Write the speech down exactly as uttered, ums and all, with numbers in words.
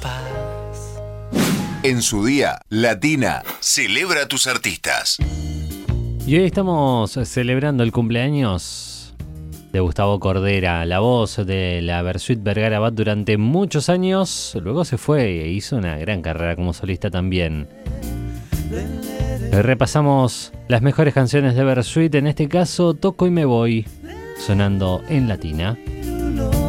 paz. En su día, Latina celebra a tus artistas. Y hoy estamos celebrando el cumpleaños de Gustavo Cordera, la voz de la Versuit Vergara Bat durante muchos años. Luego se fue e hizo una gran carrera como solista también. Hoy repasamos las mejores canciones de Versuit, en este caso Toco y me voy, sonando en Latina.